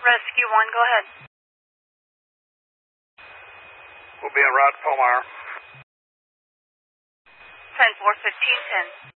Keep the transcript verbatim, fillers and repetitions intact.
Rescue one, go ahead. We'll be en route, Palmyra. ten four fifteen ten.